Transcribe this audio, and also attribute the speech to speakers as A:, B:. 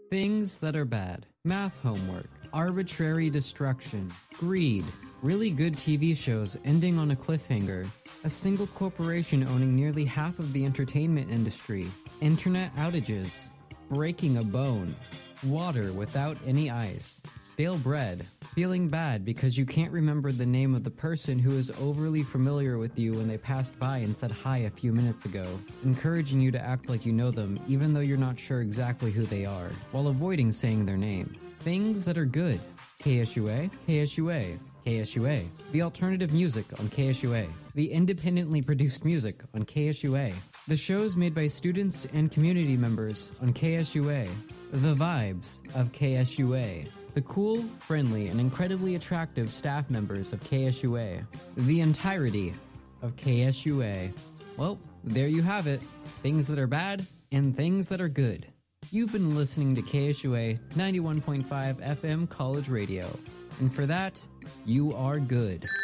A: Things that are bad. Math homework. Arbitrary destruction. Greed. Really good TV shows ending on a cliffhanger. A single corporation owning nearly half of the entertainment industry. Internet outages. Breaking a bone. Water without any ice. Stale bread. Feeling bad because you can't remember the name of the person who is overly familiar with you when they passed by and said hi a few minutes ago, encouraging you to act like you know them even though you're not sure exactly who they are, while avoiding saying their name. Things that are good. KSUA, KSUA, KSUA. The alternative music on KSUA. The independently produced music on KSUA. The shows made by students and community members on KSUA. The vibes of KSUA. The cool, friendly, and incredibly attractive staff members of KSUA. The entirety of KSUA. Well, there you have it. Things that are bad and things that are good. You've been listening to KSUA 91.5 FM College Radio. And for that, you are good.